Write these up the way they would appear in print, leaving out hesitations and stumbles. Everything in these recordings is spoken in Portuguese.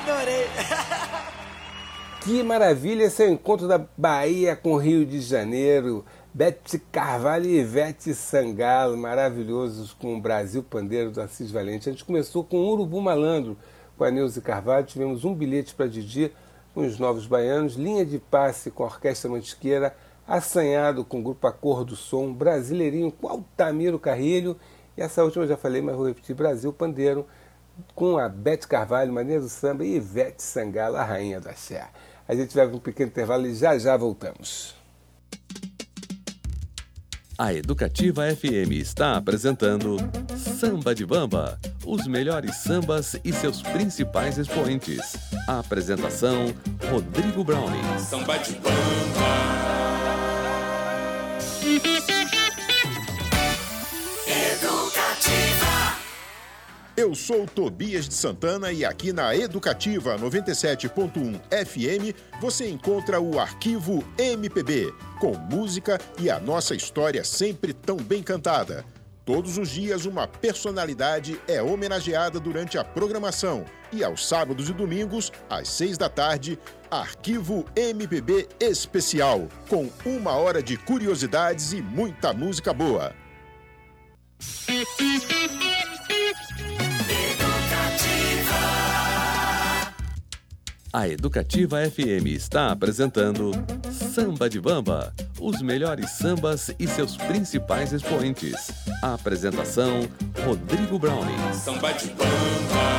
Adorei. Que maravilha esse é o encontro da Bahia com o Rio de Janeiro. Bete Carvalho e Ivete Sangalo, maravilhosos com o Brasil Pandeiro do Assis Valente. A gente começou com Urubu Malandro, com a Neuza Carvalho. Tivemos Um Bilhete para Didi, com os Novos Baianos. Linha de Passe com a Orquestra Mantiqueira. Assanhado com o Grupo Acordo do Som. Brasileirinho com Altamiro Carrilho. E essa última eu já falei, mas vou repetir. Brasil Pandeiro, com a Bete Carvalho, Maria do Samba, e Ivete Sangalo, a rainha do axé. A gente vai para um pequeno intervalo e já voltamos. A Educativa FM está apresentando Samba de Bamba, os melhores sambas e seus principais expoentes. A apresentação, Rodrigo Browning. Samba de Bamba. Eu sou Tobias de Santana e aqui na Educativa 97.1 FM você encontra o Arquivo MPB, com música e a nossa história sempre tão bem cantada. Todos os dias uma personalidade é homenageada durante a programação e aos sábados e domingos, às 6 da tarde, Arquivo MPB Especial, com 1 hora de curiosidades e muita música boa. A Educativa FM está apresentando Samba de Bamba, os melhores sambas e seus principais expoentes. A apresentação, Rodrigo Browning. Samba de Bamba.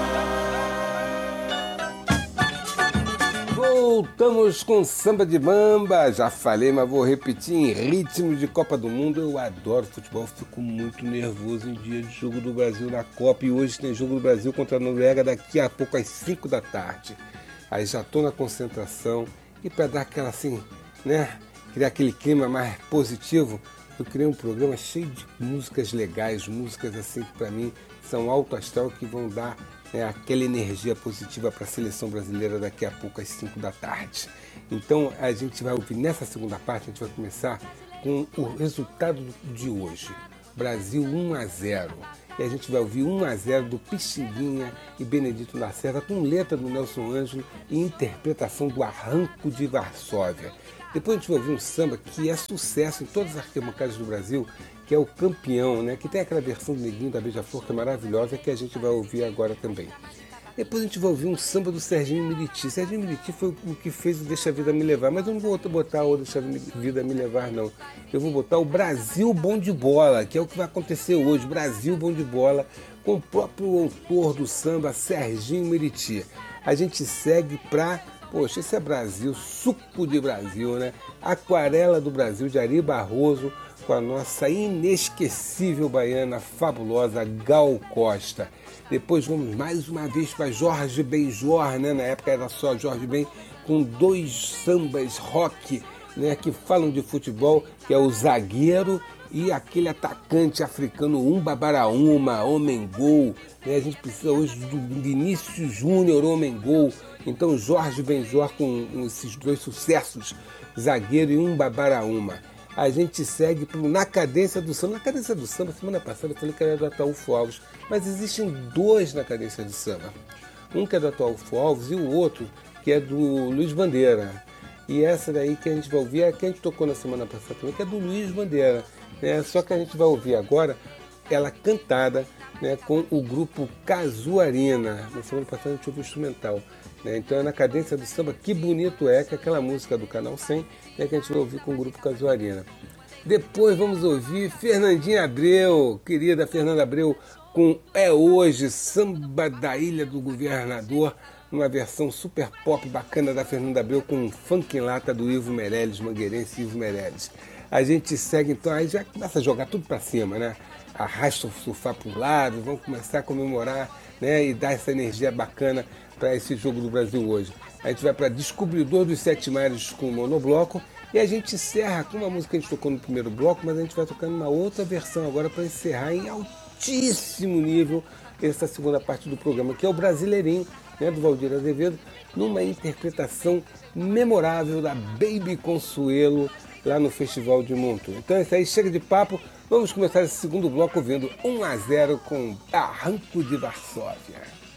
Voltamos com Samba de Bamba. Já falei, mas vou repetir, em ritmo de Copa do Mundo. Eu adoro futebol, fico muito nervoso em dia de jogo do Brasil na Copa. E hoje tem jogo do Brasil contra a Noruega daqui a pouco às 5 da tarde. Aí já estou na concentração e para dar aquela assim, né, criar aquele clima mais positivo, eu criei um programa cheio de músicas legais, músicas assim que para mim são alto astral, que vão dar, né, aquela energia positiva para a seleção brasileira daqui a pouco às 5 da tarde. Então a gente vai ouvir nessa segunda parte, a gente vai começar com o resultado de hoje. Brasil 1-0. E a gente vai ouvir 1-0 do Pixinguinha e Benedito Lacerda, com letra do Nelson Ângelo e interpretação do Arranco de Varsóvia. Depois a gente vai ouvir um samba que é sucesso em todas as arquibancadas do Brasil, que é o Campeão, né? Que tem aquela versão do Neguinho da Beija-Flor, que é maravilhosa, que a gente vai ouvir agora também. Depois a gente vai ouvir um samba do Serginho Miriti. Serginho Miriti foi o que fez o Deixa a Vida Me Levar, mas eu não vou botar o Deixa a Vida Me Levar, não. Eu vou botar o Brasil Bom de Bola, que é o que vai acontecer hoje, Brasil Bom de Bola, com o próprio autor do samba, Serginho Miriti. A gente segue para, poxa, esse é Brasil, suco de Brasil, né? Aquarela do Brasil, de Ari Barroso, com a nossa inesquecível baiana fabulosa Gal Costa. Depois vamos mais uma vez para Jorge Benjor, né? Na época era só Jorge Ben, com 2 sambas rock, né? Que falam de futebol, que é o Zagueiro e aquele atacante africano Umbabaraúma, Homem Gol. Né? A gente precisa hoje do Vinícius Júnior, Homem Gol. Então Jorge Benjor com esses 2 sucessos, Zagueiro e Umbabaraúma. A gente segue Na Cadência do Samba. Na Cadência do Samba, semana passada eu falei que era do Ataúfo Alves, mas existem 2 na Cadência do Samba. Um que é do Ataúfo Alves e o outro que é do Luiz Bandeira. E essa daí que a gente vai ouvir é a que a gente tocou na semana passada também, que é do Luiz Bandeira. Né? Só que a gente vai ouvir agora ela cantada, né, com o grupo Casuarina. Na semana passada a gente ouviu o instrumental. Né? Então é Na Cadência do Samba, Que Bonito É, que é aquela música do Canal 100, né, que a gente vai ouvir com o grupo Casuarina. Depois vamos ouvir Fernandinha Abreu, querida Fernanda Abreu, com É Hoje, Samba da Ilha do Governador, uma versão super pop bacana da Fernanda Abreu, com um funk em lata do Ivo Meirelles, mangueirense Ivo Meirelles. A gente segue então, aí já começa a jogar tudo pra cima, né? Arrasta o sofá para um lado, vamos começar a comemorar, né? E dar essa energia bacana para esse jogo do Brasil hoje. A gente vai para Descobridor dos 7 Mares com o monobloco e a gente encerra com uma música que a gente tocou no primeiro bloco, mas a gente vai tocando uma outra versão agora para encerrar em altíssimo nível essa segunda parte do programa, que é o Brasileirinho, né, do Valdir Azevedo, numa interpretação memorável da Baby Consuelo lá no Festival de Montreux. Então isso aí, chega de papo, vamos começar esse segundo bloco ouvindo 1-0 com Arranco de Varsóvia.